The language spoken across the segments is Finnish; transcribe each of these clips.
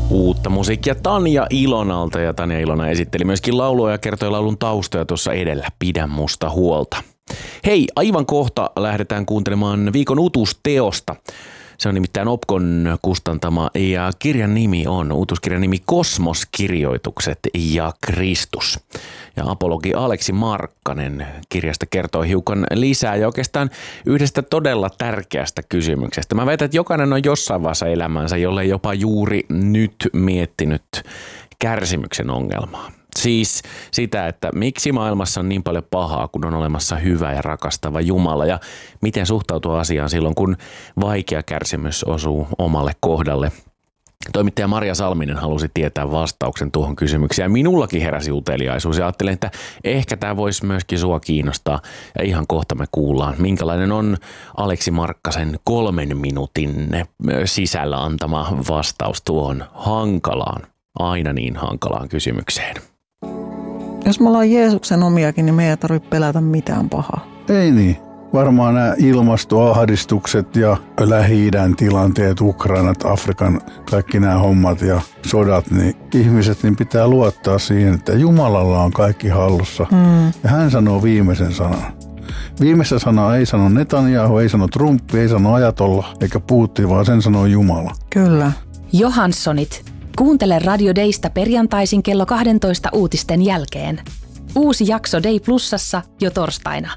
Uutta musiikkia Tanja Ilonalta, ja Tanja Ilona esitteli myöskin laulua ja kertoi laulun taustoja tuossa edellä. Pidä musta huolta. Hei, aivan kohta lähdetään kuuntelemaan viikon uutuusteosta. Se on nimittäin Opkon kustantama ja kirjan nimi on uutuuskirjan nimi Kosmoskirjoitukset ja Kristus. Ja apologi Aleksi Markkanen kirjasta kertoo hiukan lisää ja oikeastaan yhdestä todella tärkeästä kysymyksestä. Mä väitän, että jokainen on jossain vaiheessa elämänsä, jollei jopa juuri nyt miettinyt kärsimyksen ongelmaa. Siis sitä, että miksi maailmassa on niin paljon pahaa, kun on olemassa hyvä ja rakastava Jumala, ja miten suhtautua asiaan silloin, kun vaikea kärsimys osuu omalle kohdalle. Toimittaja Maria Salminen halusi tietää vastauksen tuohon kysymykseen, ja minullakin heräsi uteliaisuus, ja ajattelin, että ehkä tämä voisi myöskin sua kiinnostaa, ja ihan kohta me kuullaan, minkälainen on Aleksi Markkasen 3 minuutin sisällä antama vastaus tuohon hankalaan, aina niin hankalaan kysymykseen. Jos me ollaan Jeesuksen omiakin, niin me ei tarvitse pelätä mitään pahaa. Ei niin. Varmaan nämä ilmastoahdistukset ja Lähi-idän tilanteet, Ukrainat, Afrikan, kaikki nämä hommat ja sodat, niin ihmiset niin pitää luottaa siihen, että Jumalalla on kaikki hallussa. Ja hän sanoo viimeisen sanan. Viimeistä sanaa ei sano Netanyahu, ei sano Trump, ei sano Ajatolla eikä Putin, vaan sen sanoo Jumala. Kyllä. Johanssonit. Kuuntele Radio Daysta perjantaisin kello 12 uutisten jälkeen. Uusi jakso Day Plusassa jo torstaina.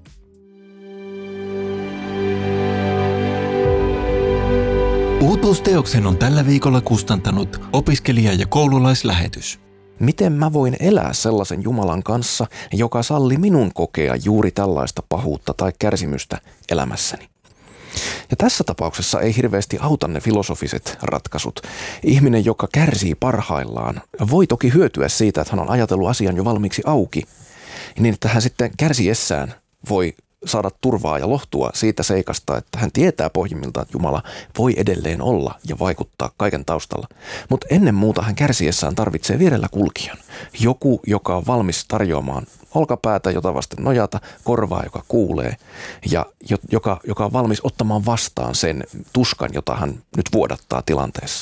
Uutuusteoksen on tällä viikolla kustantanut opiskelija- ja koululaislähetys. Miten mä voin elää sellaisen Jumalan kanssa, joka salli minun kokea juuri tällaista pahuutta tai kärsimystä elämässäni? Ja tässä tapauksessa ei hirveästi auta ne filosofiset ratkaisut. Ihminen, joka kärsii parhaillaan, voi toki hyötyä siitä, että hän on ajatellut asian jo valmiiksi auki, niin että hän sitten kärsiessään voi saada turvaa ja lohtua siitä seikasta, että hän tietää pohjimmiltaan, että Jumala voi edelleen olla ja vaikuttaa kaiken taustalla. Mutta ennen muuta hän kärsiessään tarvitsee vierellä kulkijan. Joku, joka on valmis tarjoamaan olkapäätä, jota vasten nojata, korvaa, joka kuulee ja joka on valmis ottamaan vastaan sen tuskan, jota hän nyt vuodattaa tilanteessa.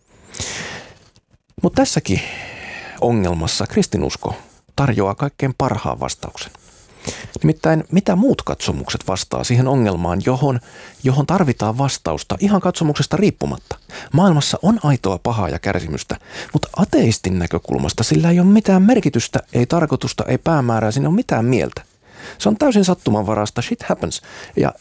Mutta tässäkin ongelmassa kristinusko tarjoaa kaikkein parhaan vastauksen. Nimittäin mitä muut katsomukset vastaa siihen ongelmaan, johon tarvitaan vastausta ihan katsomuksesta riippumatta. Maailmassa on aitoa pahaa ja kärsimystä, mutta ateistin näkökulmasta sillä ei ole mitään merkitystä, ei tarkoitusta, ei päämäärää, siinä ei ole mitään mieltä. Se on täysin sattumanvaraista, shit happens. Ja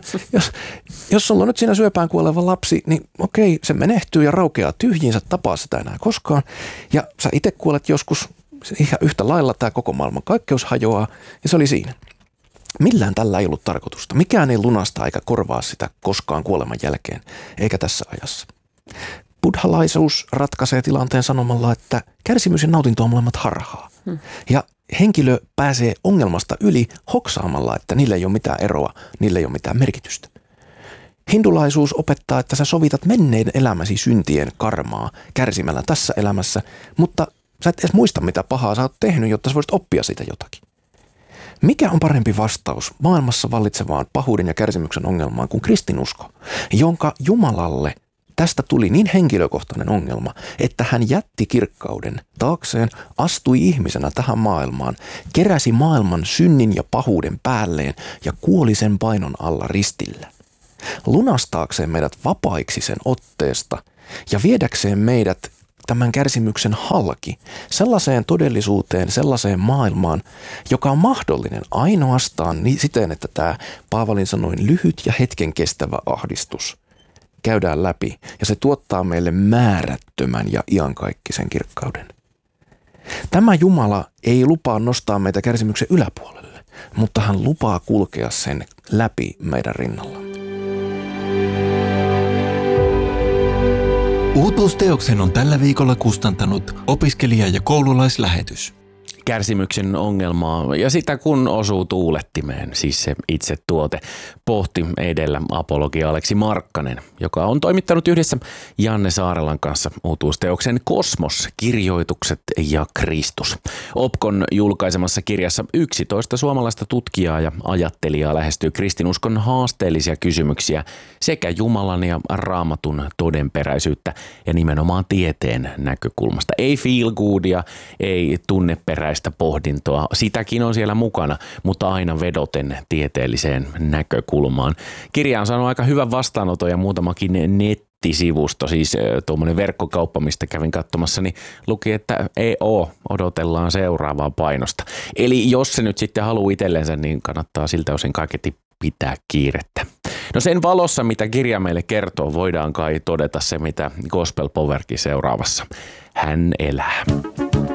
jos sulla on nyt siinä syöpään kuoleva lapsi, niin okei, se menehtyy ja raukeaa tyhjiin, sä tapaa sitä enää koskaan. Ja sä itse kuolet joskus. Ihan yhtä lailla tämä koko maailman kaikkeus hajoaa, ja se oli siinä. Millään tällä ei ollut tarkoitusta. Mikään ei lunasta eikä korvaa sitä koskaan kuoleman jälkeen, eikä tässä ajassa. Buddhalaisuus ratkaisee tilanteen sanomalla, että kärsimys ja nautinto on molemmat harhaa. Ja henkilö pääsee ongelmasta yli hoksaamalla, että niillä ei ole mitään eroa, niillä ei ole mitään merkitystä. Hindulaisuus opettaa, että sä sovitat menneen elämäsi syntien karmaa kärsimällä tässä elämässä, mutta sä et edes muista, mitä pahaa sä oot tehnyt, jotta sä voisit oppia siitä jotakin. Mikä on parempi vastaus maailmassa vallitsevaan pahuuden ja kärsimyksen ongelmaan kuin kristinusko, jonka Jumalalle tästä tuli niin henkilökohtainen ongelma, että hän jätti kirkkauden taakseen, astui ihmisenä tähän maailmaan, keräsi maailman synnin ja pahuuden päälleen ja kuoli sen painon alla ristillä. Lunastaakseen meidät vapaiksi sen otteesta ja viedäkseen meidät tämän kärsimyksen halki sellaiseen todellisuuteen, sellaiseen maailmaan, joka on mahdollinen ainoastaan siten, että tämä Paavalin sanoin lyhyt ja hetken kestävä ahdistus käydään läpi ja se tuottaa meille määrättömän ja iankaikkisen kirkkauden. Tämä Jumala ei lupaa nostaa meitä kärsimyksen yläpuolelle, mutta hän lupaa kulkea sen läpi meidän rinnalla. Uutuusteoksen on tällä viikolla kustantanut opiskelija- ja koululaislähetys. kärsimyksen ongelmaa ja sitä kun osuu tuulettimeen, siis se itse tuote, pohti edellä apologi Aleksi Markkanen, joka on toimittanut yhdessä Janne Saarelan kanssa uutuusteoksen Kosmos, kirjoitukset ja Kristus. OPKon julkaisemassa kirjassa 11 suomalaista tutkijaa ja ajattelijaa lähestyy kristinuskon haasteellisia kysymyksiä sekä Jumalan ja Raamatun todenperäisyyttä ja nimenomaan tieteen näkökulmasta. Ei feel goodia, ei tunneperäistä pohdintoa, sitäkin on siellä mukana, mutta aina vedoten tieteelliseen näkökulmaan. Kirja on saanut aika hyvän vastaanoton ja muutamakin nettisivusto, siis tuommoinen verkkokauppa, mistä kävin katsomassa, niin luki, että odotellaan seuraavaa painosta. Eli jos se nyt sitten haluaa itsellensä, niin kannattaa siltä osin kaiketi pitää kiirettä. No sen valossa, mitä kirja meille kertoo, voidaan kai todeta se, mitä Gospel Powerkin seuraavassa. Hän elää.